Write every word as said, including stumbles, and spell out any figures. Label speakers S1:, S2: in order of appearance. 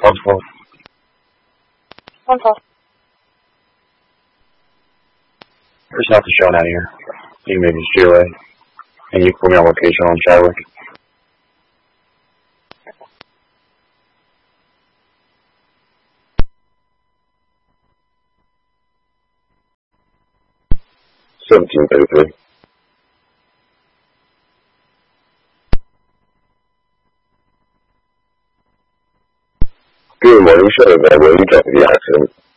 S1: One twelve.
S2: One twelve.
S1: Person off the show out here. You can maybe just away. And you can put me on location on Chadwick. Seventeen thirty-three. Good morning, Sheriff. Where you dropped the accident?